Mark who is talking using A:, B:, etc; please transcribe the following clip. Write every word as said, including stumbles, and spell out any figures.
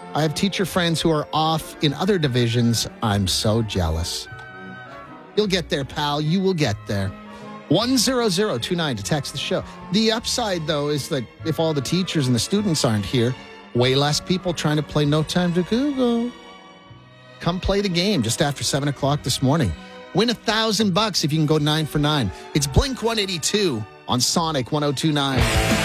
A: I have teacher friends who are off in other divisions. I'm so jealous. You'll get there, pal. You will get there. one zero zero two nine to text the show. The upside, though, is that if all the teachers and the students aren't here, way less people trying to play No Time to Google. Come play the game just after seven o'clock this morning. Win a thousand bucks if you can go nine for nine. It's Blink one eighty-two on Sonic one oh two nine.